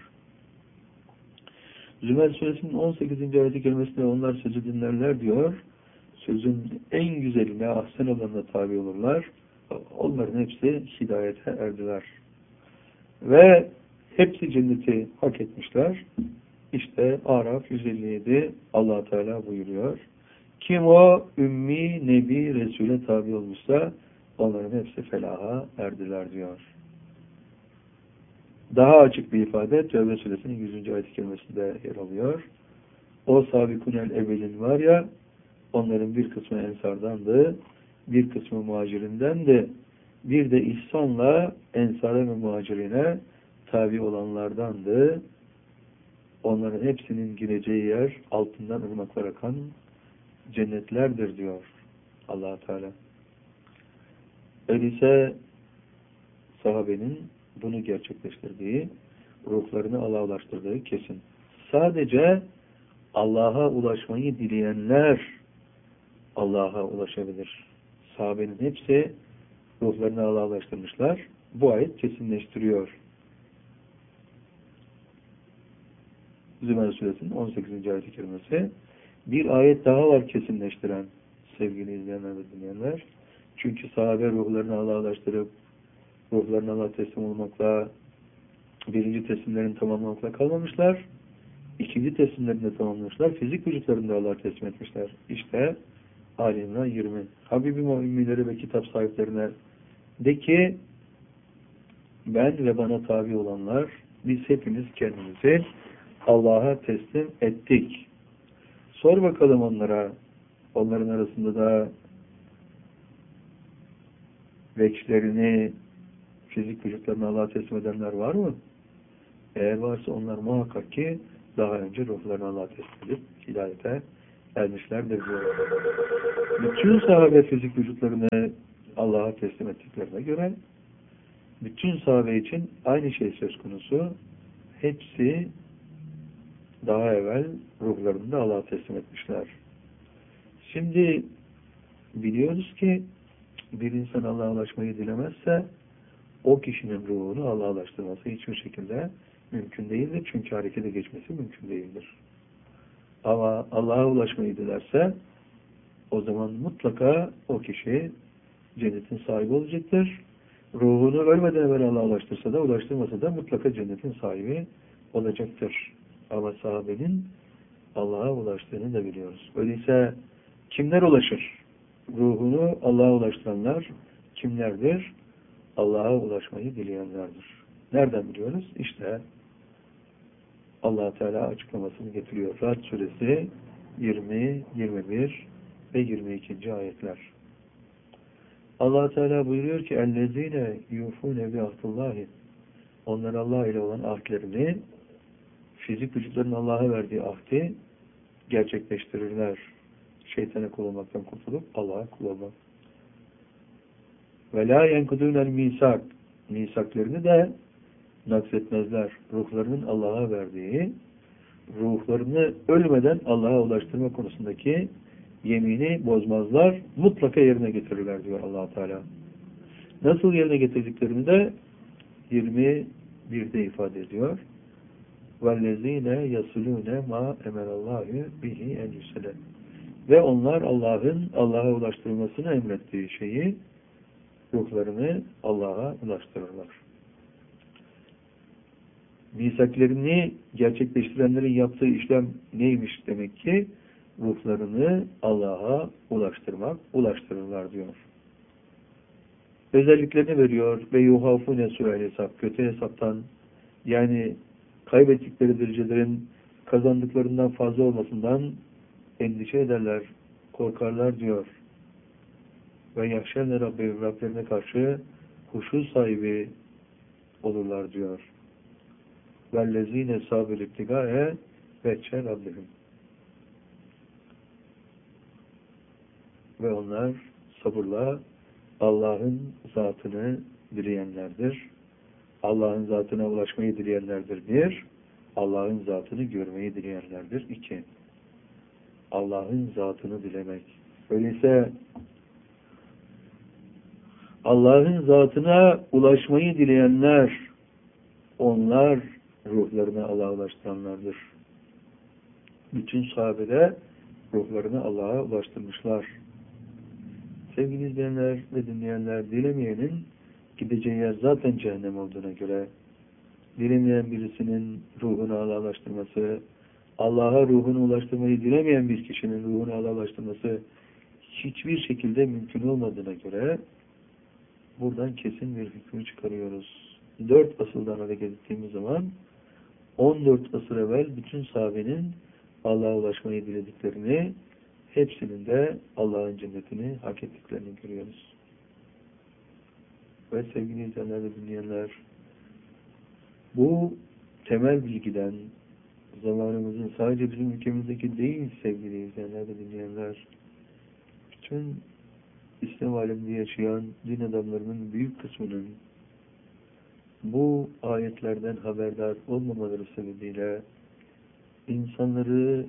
Zümer suresinin on sekizinci ayet-i kerimesinde onlar sözü dinlerler diyor. Sözün en güzeline, ahsen olanına tabi olurlar. Onların hepsi hidayete erdiler. Ve hepsi cenneti hak etmişler. İşte Araf yüz elli yedi Allah Teala buyuruyor. Kim o ümmi, nebi, Resul'e tabi olmuşsa onların hepsi felaha erdiler diyor. Daha açık bir ifade Tevbe suresinin yüzüncü ayet-i kerimesinde yer alıyor. O sabikunel evvelin var ya, onların bir kısmı ensardandı, bir kısmı muhacirindendi, bir de ihsanla ensara ve muhacirine tabi olanlardandı. Onların hepsinin gireceği yer altından ırmaklar akan cennetlerdir diyor Allah Teala. Öyleyse sahabenin bunu gerçekleştirdiği, ruhlarını Allah'a ulaştırdığı kesin. Sadece Allah'a ulaşmayı dileyenler Allah'a ulaşabilir. Sahabenin hepsi ruhlarını Allah'a ulaştırmışlar. Bu ayet kesinleştiriyor. Zümer suresinin on sekizinci ayet-i kerimesi. Bir ayet daha var kesinleştiren sevgili izleyenler ve dinleyenler. Çünkü sahabe ruhlarını Allah'a ulaştırıp ruhlarına Allah'a teslim olmakla, birinci teslimlerini tamamlamakla kalmamışlar. İkinci teslimlerini de tamamlamışlar. Fizik vücutlarını da Allah'a teslim etmişler. İşte Ali İmran yirmi. Habibim o ümmileri ve kitap sahiplerine de ki ben ve bana tabi olanlar biz hepimiz kendimizi Allah'a teslim ettik. Sor bakalım onlara, onların arasında da veçlerini, fizik vücutlarını Allah'a teslim edenler var mı? Eğer varsa onlar muhakkak ki daha önce ruhlarını Allah'a teslim edip hidayete ermişlerdir diyor. Bütün sahabe fizik vücutlarını Allah'a teslim ettiklerine göre bütün sahabe için aynı şey söz konusu. Hepsi daha evvel ruhlarını da Allah'a teslim etmişler. Şimdi biliyoruz ki bir insan Allah'a ulaşmayı dilemezse o kişinin ruhunu Allah'a ulaştırması hiçbir şekilde mümkün değildir. Çünkü harekete geçmesi mümkün değildir. Ama Allah'a ulaşmayı dilerse o zaman mutlaka o kişi cennetin sahibi olacaktır. Ruhunu ölmeden evvel Allah'a ulaştırsa da ulaştırmasa da mutlaka cennetin sahibi olacaktır. Ama sahabenin Allah'a ulaştığını da biliyoruz. Öyleyse kimler ulaşır? Ruhunu Allah'a ulaştıranlar kimlerdir? Allah'a ulaşmayı dileyenlerdir. Nereden biliyoruz? İşte Allah Teala açıklamasını getiriyor. Ra'd suresi yirmi, yirmi bir ve yirmi iki. ayetler. Allah Teala buyuruyor ki ellezine yufune bi ahdillahi. Onlar Allah ile olan ahdlerini, fizik vücutlarının Allah'a verdiği ahdi gerçekleştirirler. Şeytana kul olmaktan kurtulup Allah'a kul olmak. Ve la yenkudûnel misak. Misaklarını da naksetmezler. Ruhlarının Allah'a verdiği, ruhlarını ölmeden Allah'a ulaştırma konusundaki yemini bozmazlar. Mutlaka yerine getirirler diyor Allah Teala. Nasıl yerine getirdiklerini de yirmi birde ifade ediyor. وَالَّذ۪ينَ يَصُلُونَ مَا اَمَرَ اللّٰهُ بِهِ اَنْ يُسَلَمْ. Ve onlar Allah'ın Allah'a ulaştırmasını emrettiği şeyi, ruhlarını Allah'a ulaştırırlar. Misaklerini gerçekleştirenlerin yaptığı işlem neymiş demek ki? Ruhlarını Allah'a ulaştırmak, ulaştırırlar diyor. Özelliklerini veriyor. Ve yuhafune su'el hesap. Kötü hesaptan, yani kaybettikleri derecelerin kazandıklarından fazla olmasından endişe ederler, korkarlar diyor. Ve yahşenle Rabbim, Rablerine karşı huşu sahibi olurlar diyor. Vellezine sabir ibtigae veçhe Rabbihim. Ve onlar sabırla Allah'ın zatını dileyenlerdir. Allah'ın zatına ulaşmayı dileyenlerdir. Bir, Allah'ın zatını görmeyi dileyenlerdir. İki, Allah'ın zatını dilemek. Öyleyse Allah'ın zatına ulaşmayı dileyenler, onlar ruhlarını Allah'a ulaştıranlardır. Bütün sahabede ruhlarını Allah'a ulaştırmışlar. Sevgili izleyenler ve dinleyenler, dilemeyenin gideceği yer zaten cehennem olduğuna göre, dilemeyen birisinin ruhunu Allah'a ulaştırması, Allah'a ruhunu ulaştırmayı dilemeyen bir kişinin ruhunu Allah'a ulaştırması hiçbir şekilde mümkün olmadığına göre buradan kesin bir hükmü çıkarıyoruz. Dört asıldan hareket ettiğimiz zaman on dört asır evvel bütün sahabenin Allah'a ulaşmayı dilediklerini, hepsinin de Allah'ın cennetini hak ettiklerini görüyoruz. Ve sevgili izleyenler ve dinleyenler, bu temel bilgiden zamanımızın sadece bizim ülkemizdeki değil sevgili izleyenler ve dinleyenler, bütün İslam aleminde yaşayan din adamlarının büyük kısmının bu ayetlerden haberdar olmamaları sebebiyle insanları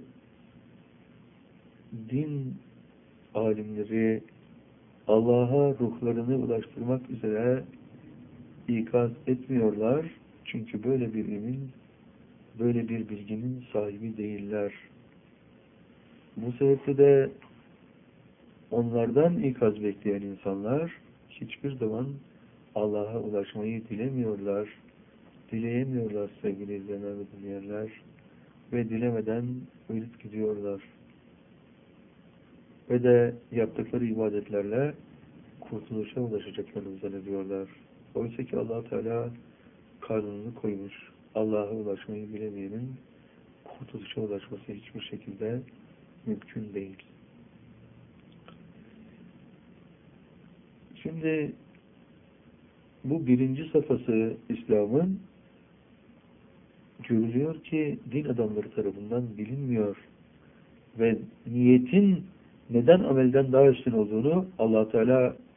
din alimleri Allah'a ruhlarını ulaştırmak üzere ikaz etmiyorlar. Çünkü böyle bir ilmin, böyle bir bilginin sahibi değiller. Bu sebeple de onlardan ikaz bekleyen insanlar hiçbir zaman Allah'a ulaşmayı dilemiyorlar, dileyemiyorlar sevgili izleyenler ve dinleyenler ve dilemeden ölüp gidiyorlar. Ve de yaptıkları ibadetlerle kurtuluşa ulaşacaklarını zannediyorlar. Oysa ki Allah Teala kanununu koymuş. Allah'a ulaşmayı bilemeyenin kurtuluşa ulaşması hiçbir şekilde mümkün değil. Şimdi bu birinci safhası İslam'ın görülüyor ki din adamları tarafından bilinmiyor. ve niyetin neden amelden daha üstün olduğunu Allah Teala